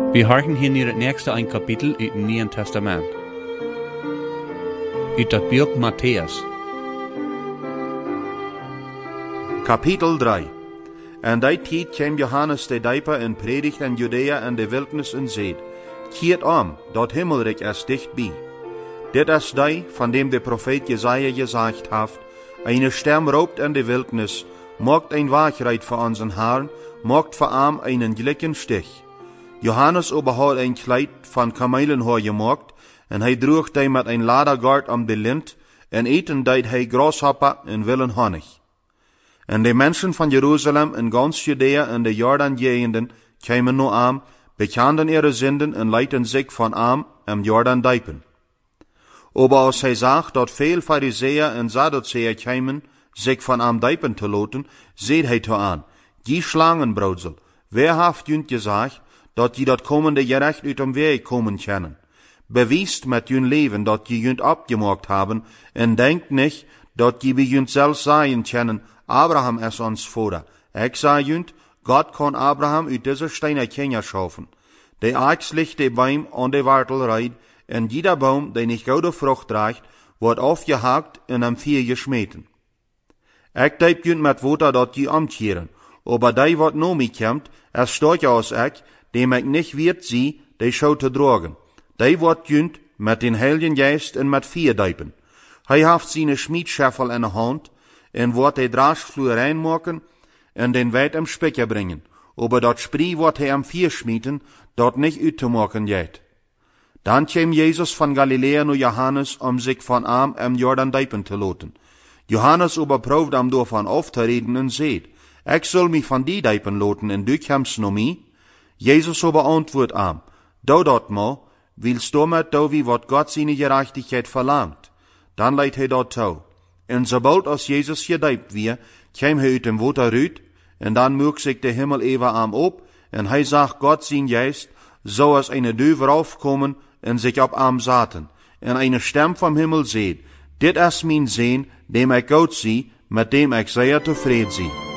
Wir harken hier in het nächste ein Kapitel uit het Nieuwe Testament. Uit dat boek Matthäus. Kapitel 3. En die tijd kwam Johannes de Dijper en predigt in Judea en de wildnis en zeid: Keert om, dat himmelrijk is dichtbij. Dit is die, van dem de profeet Jesaja gezegd heeft: Eine Stem roept in de wildnis, maakt een Wahrheit voor onze Herrn, maakt voor hem einen gelijken Stich. Johannes aber had een Kleid van kamelenhaar gemaakt, en hij droeg die met een Ladergard om de lint, en eten deed hij grashopper en willen honig. En de mensen van Jeruzalem en ganz Judea en de Jordan-gegenden kwamen nu aan, bekenden ihre Sünden en leidden zich van aan am Jordan dijpen. Aber als hij zag dat veel Pharisäer en Sadduceer kwamen, zich van am dijpen te loten, zeid hij toe aan: Die Schlangenbroudsel, wer heeft junt gezegd, dat je dat komende gerecht uit dem Weg komen kennen? Bewijst met jun leven dat je junt abgemaakt hebben, en denkt niet dat je bij junt zelf zeggen kennen: Abraham is ons vader. Ik zei junt, Gott kon Abraham uit deze steine Kinder schaffen. De Axt ligt de Baum an de Wartel reid, en jeder Baum, der nicht gute Frucht trägt, wordt aufgehakt en am Vier geschmeten. Ik deib junt met woter dat je omkeren, aber die wat no mi komt, is storch als ik, dem ik nicht wird sie, de schau te drogen. Die wordt junt met den Heiligen Geist en met vier dijpen. Hij heeft zijn Schmiedscheffel in de hand, en wordt de Draschfluur reinmaken, en den Weit im Specker bringen. Aber dat Sprie wordt hij am Vier schmieden, dat nicht uit te maken geht. Dan kwam Jezus van Galilea naar Johannes, om zich van am am Jordan dijpen te loten. Johannes aber proefde am daarvan af te reden en zeid: Ik zal mich van die dijpen loten en du komst no mi. Jezus aber antwoord am: Dou dat ma, willst du met dou wie wat Gott seine Gerechtigkeit verlangt. Dan leidt hij dat toe. En sobald als Jezus gedijpt wie, kwam hij uit dem water uit, en dan moog zich de Himmel even am op, en hij zag Gott zijn Geist, zoals eine Deuve raufkommen en zich op am zaten. En eine Stem vom Himmel zeid: Dit is mijn Zoon, dem ik goed zie, met dem ik zeer tevreden zie.